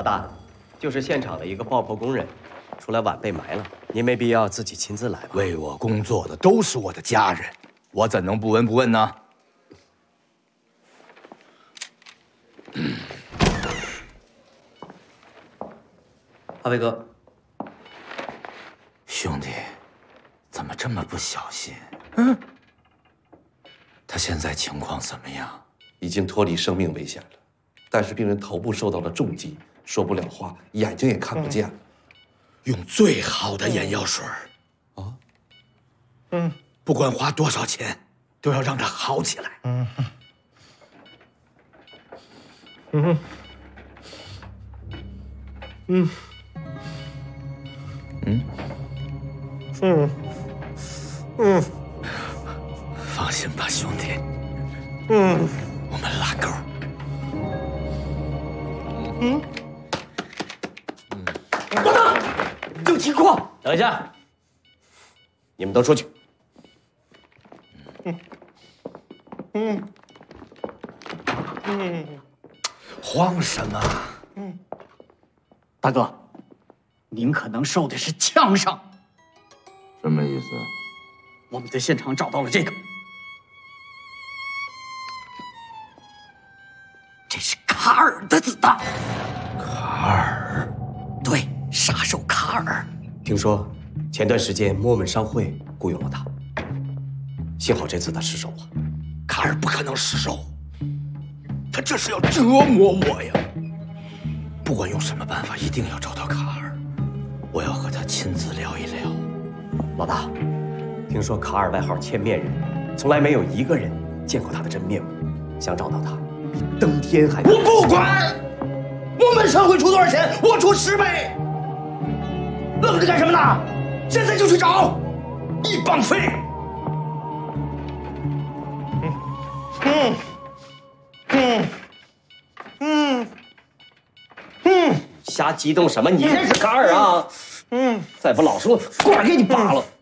大，就是现场的一个爆破工人，出来晚被埋了。您没必要自己亲自来吧？ 为我工作的都是我的家人，我怎能不闻不问呢？ 阿伟哥， 兄弟，怎么这么不小心？他现在情况怎么样？ 已经脱离生命危险了，但是病人头部受到了重击，说不了话，眼睛也看不见了。 用最好的眼药水啊，不管花多少钱，都要让他好起来。放心吧，兄弟。我们拉钩。 等等，有情况！等一下，你们都出去。 慌什么？ 大哥，您可能受的是枪伤。 什么意思？ 我们在现场找到了这个，这是卡尔的子弹。 卡尔， 对，杀手卡尔。 听说前段时间莫文商会雇佣了他，幸好这次他失手了。 卡尔不可能失手，他这是要折磨我呀！不管用什么办法，一定要找到卡尔。我要和他亲自聊一聊。 老大，听说卡尔外号千面人，从来没有一个人见过他的真面目。想找到他，比登天还难。 我不管，我们商会出多少钱，我出10倍。愣着干什么呢？现在就去找，一帮废物！ 瞎激动什么？你认识卡尔啊？再不老实，我管给你扒了。